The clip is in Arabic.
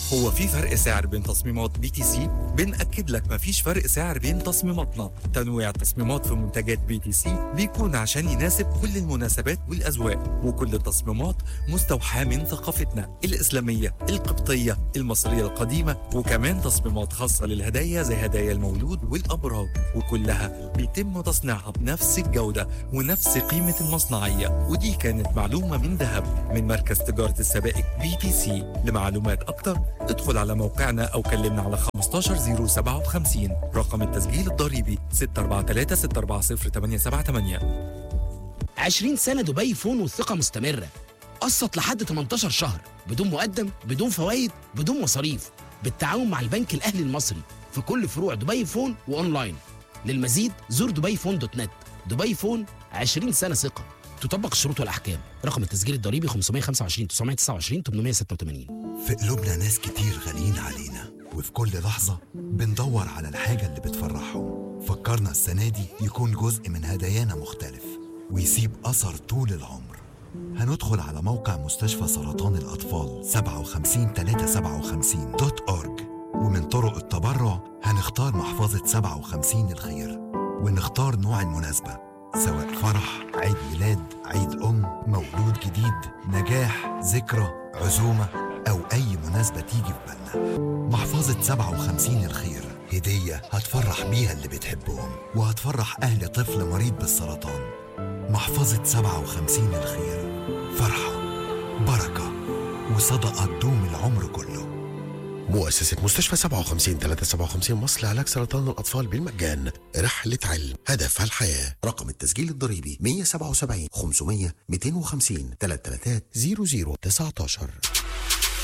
هو في فرق سعر بين تصميمات بي تي سي؟ بنأكد لك مفيش فرق سعر بين تصميماتنا. تنويع التصميمات في منتجات بي تي سي بيكون عشان يناسب كل المناسبات والأذواق، وكل التصميمات مستوحاة من ثقافتنا الإسلامية القبطية المصرية القديمة، وكمان تصميمات خاصة للهدايا زي هدايا المولود والأبراج، وكلها بيتم تصنيعها بنفس الجودة ونفس قيمة المصنعية. ودي كانت معلومة من ذهب من مركز تجارة السبائك بي تي سي. لمعلومات أكتر ادخل على موقعنا أو كلمنا على 15057. رقم التسجيل الضريبي 643 20 سنة دبي فون والثقة مستمرة. قسط لحد 18 شهر بدون مقدم، بدون فوائد، بدون مصاريف، بالتعاون مع البنك الأهلي المصري في كل فروع دبي فون وأونلاين. للمزيد زور دبي فون دوت نت. دبي فون 20 سنة ثقة. تطبق الشروط والأحكام. رقم التسجيل الضريبي 525 929 886. في قلوبنا ناس كتير غاليين علينا، وفي كل لحظة بندور على الحاجة اللي بتفرحهم. فكرنا السنة دي يكون جزء من هدايانا مختلف ويسيب أثر طول العمر. هندخل على موقع مستشفى سرطان الأطفال 57357.org، ومن طرق التبرع هنختار محفظة 57 الخير، ونختار نوع المناسبة سواء فرح، عيد ميلاد، عيد مولود جديد، نجاح، ذكرى، عزومة أو أي مناسبة تيجي في بالنا. محفظة 57 الخير هدية هتفرح بيها اللي بتحبهم، وهتفرح أهل طفل مريض بالسرطان. محفظة 57 الخير، فرحة، بركة، وصدقة تدوم العمر كله. مؤسسة مستشفى 57 مصر لعلاج سرطان الأطفال بالمجان. رحلة علم هدفها الحياة. رقم التسجيل الضريبي 177 500 250 333 0019.